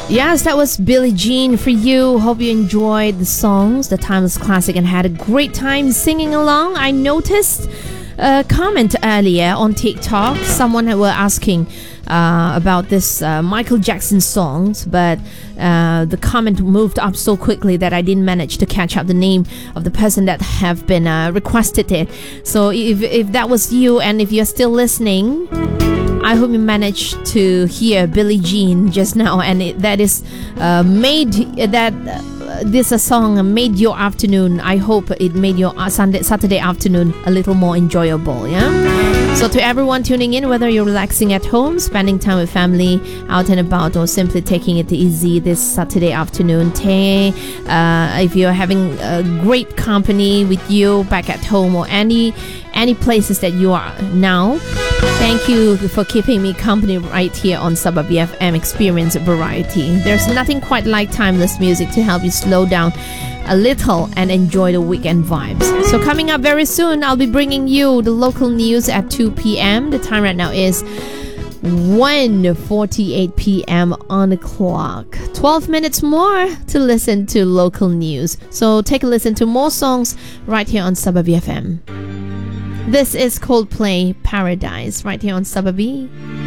Yes, that was Billie Jean for you. Hope you enjoyed the songs, the timeless classic, and had a great time singing along. I noticed a comment earlier on TikTok. Someone were asking about this Michael Jackson songs, but the comment moved up so quickly that I didn't manage to catch up the name of the person that have been requested it. So if that was you, and if you're still listening, I hope you managed to hear Billie Jean just now, and that is this song made your afternoon. I hope it made your Saturday afternoon a little more enjoyable. Yeah. So to everyone tuning in, whether you're relaxing at home, spending time with family, out and about, or simply taking it easy this Saturday afternoon, if you're having a great company with you back at home or any places that you are now, thank you for keeping me company right here on Suburb FM Experience Variety. There's nothing quite like timeless music to help you slow down a little and enjoy the weekend vibes. So coming up very soon, I'll be bringing you the local news at 2 p.m. The time right now is 1:48 p.m. on the clock. 12 minutes more to listen to local news. So take a listen to more songs right here on Suburb FM. This is Coldplay Paradise right here on Suburb.